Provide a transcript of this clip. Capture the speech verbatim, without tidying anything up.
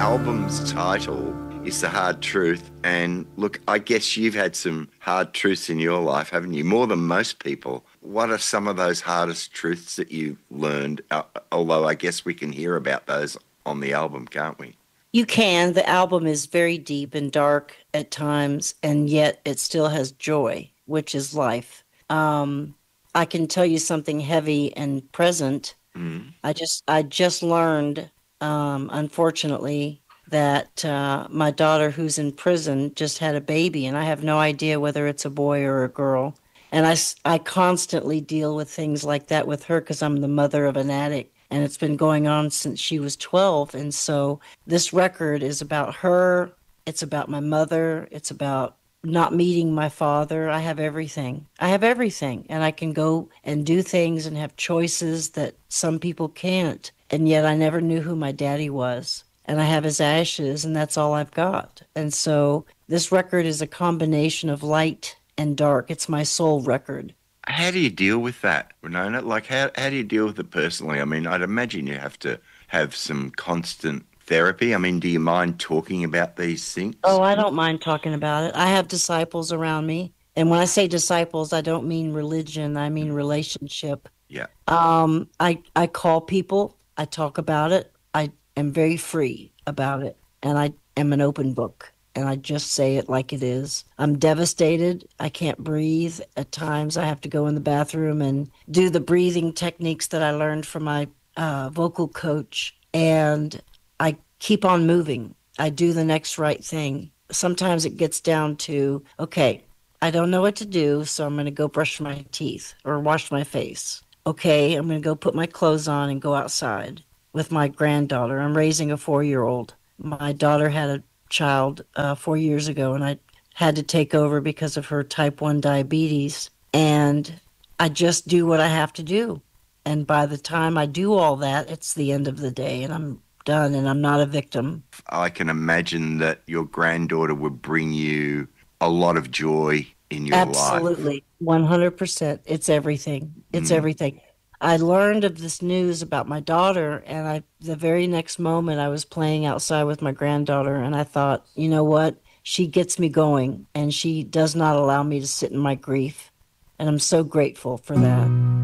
album's title is The Hard Truth. And look, I guess you've had some hard truths in your life, haven't you? More than most people. What are some of those hardest truths that you've learned? Uh, although I guess we can hear about those on the album, can't we? You can. The album is very deep and dark at times, and yet it still has joy, which is life. Um, I can tell you something heavy and present. Mm. I just I just learned, um, unfortunately, that uh, my daughter, who's in prison, just had a baby, and I have no idea whether it's a boy or a girl. And I, s- I constantly deal with things like that with her because I'm the mother of an addict, and it's been going on since she was twelve. And so this record is about her. It's about my mother. It's about not meeting my father. I have everything. I have everything. And I can go and do things and have choices that some people can't. And yet I never knew who my daddy was. And I have his ashes, and that's all I've got. And so this record is a combination of light and dark. It's my soul record. How do you deal with that, Winona? Like, how, how do you deal with it personally? I mean, I'd imagine you have to have some constant therapy. I mean, do you mind talking about these things? Oh, I don't mind talking about it. I have disciples around me. And when I say disciples, I don't mean religion, I mean relationship. Yeah. Um, I, I call people, I talk about it, I am very free about it, and I am an open book. And I just say it like it is. I'm devastated. I can't breathe. At times, I have to go in the bathroom and do the breathing techniques that I learned from my uh, vocal coach. And I keep on moving. I do the next right thing. Sometimes it gets down to, okay, I don't know what to do, so I'm going to go brush my teeth or wash my face. Okay, I'm going to go put my clothes on and go outside with my granddaughter. I'm raising a four year old. My daughter had a child uh, four years ago, and I had to take over because of her type one diabetes. And I just do what I have to do. And by the time I do all that, it's the end of the day, and I'm done, and I'm not a victim. I can imagine that your granddaughter would bring you a lot of joy in your life. Absolutely. one hundred percent. It's everything. It's Mm. everything. I learned of this news about my daughter, and I the very next moment I was playing outside with my granddaughter, and I thought, you know what? She gets me going, and she does not allow me to sit in my grief. And I'm so grateful for that.